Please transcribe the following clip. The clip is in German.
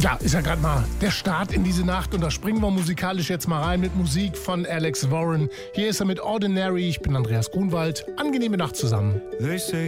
Ja, ist ja gerade mal der Start in diese Nacht und da springen wir musikalisch jetzt mal rein mit Musik von Alex Warren. Hier ist er mit Ordinary. Ich bin Andreas Grunwald. Angenehme Nacht zusammen.